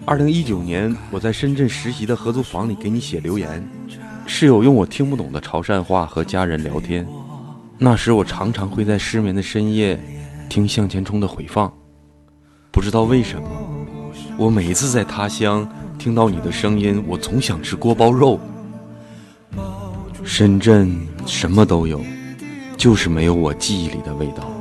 2019年，我在深圳实习的合租房里给你写留言，室友用我听不懂的潮汕话和家人聊天。那时我常常会在失眠的深夜听向前冲的回放，不知道为什么，我每一次在他乡听到你的声音，我总想吃锅包肉。深圳什么都有，就是没有我记忆里的味道。